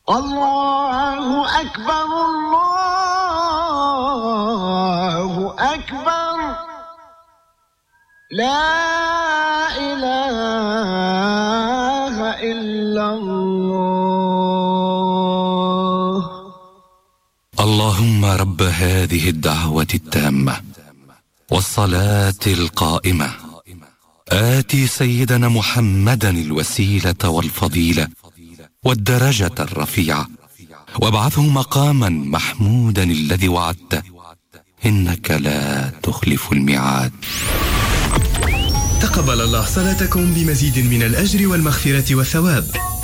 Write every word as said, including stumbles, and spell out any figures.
الله أكبر الله أكبر لا إله إلا الله. اللهم رب هذه الدعوة التامة والصلاة القائمة آتي سيدنا محمدا الوسيلة والفضيلة والدرجة الرفيعة وابعثه مقاما محمودا الذي وعدته إنك لا تخلف الميعاد. تقبل الله صلاتكم بمزيد من الأجر والمغفرة والثواب.